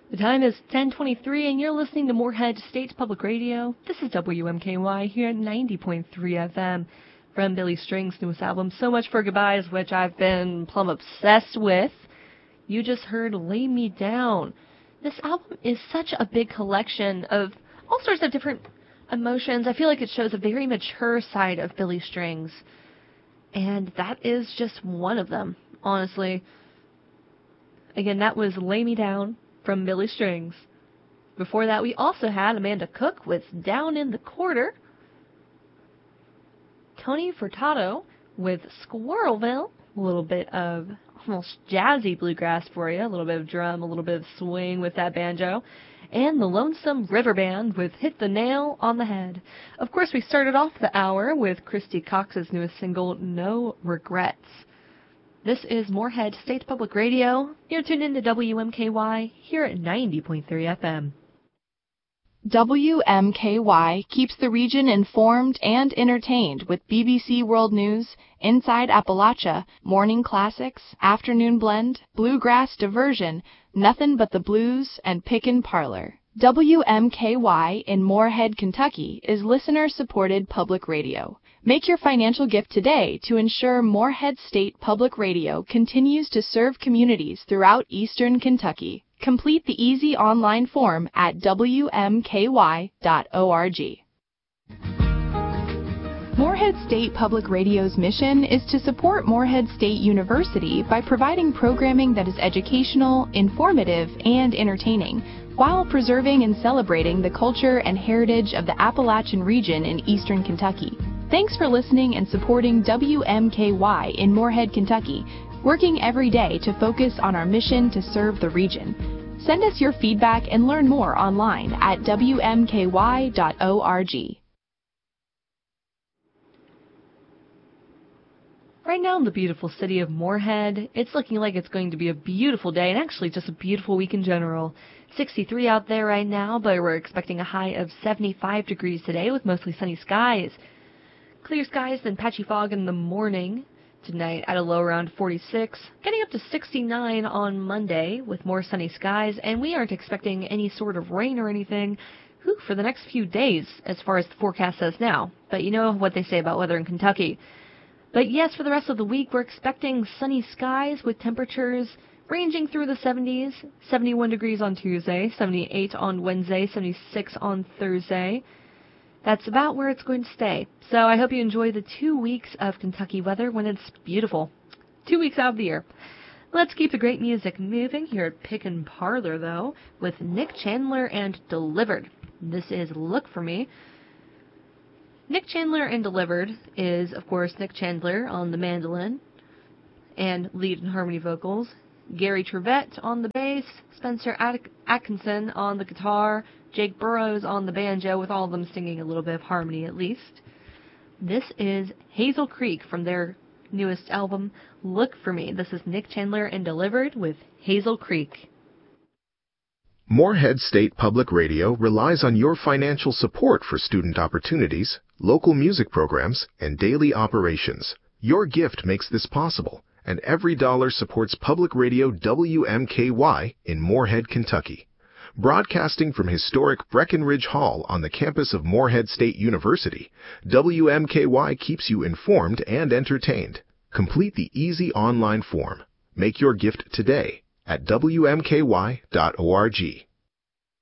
The time is 10:23, and you're listening to Moorhead State Public Radio. This is WMKY here at 90.3 FM from Billy String's newest album, So Much for Goodbyes, which I've been plumb obsessed with. You just heard Lay Me Down. This album is such a big collection of all sorts of different emotions. I feel like it shows a very mature side of Billy Strings, and that is just one of them, honestly. Again, that was Lay Me Down from Billy Strings. Before that, we also had Amanda Cook with Down in the Quarter, Tony Furtado with Squirrelville, a little bit of almost jazzy bluegrass for you, a little bit of drum, a little bit of swing with that banjo, and the Lonesome River Band with Hit the Nail on the Head. Of course, we started off the hour with Christy Cox's newest single, No Regrets. This is Moorhead State Public Radio. You're tuned into WMKY here at 90.3 FM. WMKY keeps the region informed and entertained with BBC World News, Inside Appalachia, Morning Classics, Afternoon Blend, Bluegrass Diversion, Nothing But the Blues, and Pickin' Parlor. WMKY in Moorhead, Kentucky is listener-supported public radio. Make your financial gift today to ensure Moorhead State Public Radio continues to serve communities throughout eastern Kentucky. Complete the easy online form at wmky.org. Moorhead State Public Radio's mission is to support Moorhead State University by providing programming that is educational, informative, and entertaining, while preserving and celebrating the culture and heritage of the Appalachian region in eastern Kentucky. Thanks for listening and supporting WMKY in Moorhead, Kentucky, working every day to focus on our mission to serve the region. Send us your feedback and learn more online at wmky.org. Right now in the beautiful city of Moorhead, it's looking like it's going to be a beautiful day, and actually just a beautiful week in general. 63 out there right now, but we're expecting a high of 75 degrees today with mostly sunny skies. Clear skies and patchy fog in the morning. Tonight at a low around 46, getting up to 69 on Monday with more sunny skies, and we aren't expecting any sort of rain or anything for the next few days as far as the forecast says now. But you know what they say about weather in Kentucky. But yes, for the rest of the week, we're expecting sunny skies with temperatures ranging through the 70s, 71 degrees on Tuesday, 78 on Wednesday, 76 on Thursday. That's about where it's going to stay. So I hope you enjoy the 2 weeks of Kentucky weather when it's beautiful. 2 weeks out of the year. Let's keep the great music moving here at Pickin' Parlor, though, with Nick Chandler and Delivered. This is Look For Me. Nick Chandler and Delivered is, of course, Nick Chandler on the mandolin and lead and harmony vocals, Gary Trevette on the bass, Spencer Atkinson on the guitar, Jake Burrows on the banjo, with all of them singing a little bit of harmony at least. This is Hazel Creek from their newest album, Look For Me. This is Nick Chandler and Delivered with Hazel Creek. Moorhead State Public Radio relies on your financial support for student opportunities, local music programs, and daily operations. Your gift makes this possible, and every dollar supports public radio WMKY in Moorhead, Kentucky. Broadcasting from historic Breckenridge Hall on the campus of Moorhead State University, WMKY keeps you informed and entertained. Complete the easy online form. Make your gift today at wmky.org.